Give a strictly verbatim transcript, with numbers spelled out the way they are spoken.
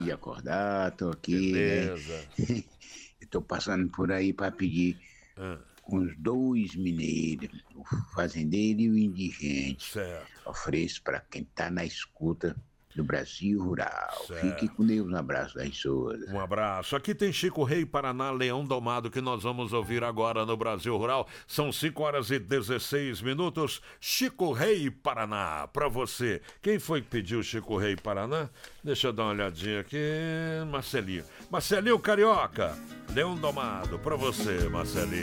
E acordar, tô aqui, Beleza. né? Estou passando por aí para pedir Hã. uns dois mineiros, o fazendeiro e o indigente. Certo. Ofereço para quem está na escuta do Brasil Rural. Fique Certo. com Deus, um abraço da Souza. Um abraço. Aqui tem Chico Rei Paraná, Leão Domado, que nós vamos ouvir agora no Brasil Rural. São cinco horas e dezesseis minutos. Chico Rei Paraná, pra você. Quem foi que pediu Chico Rei Paraná? Deixa eu dar uma olhadinha aqui. Marcelinho. Marcelinho Carioca. Leão Domado, pra você, Marcelinho.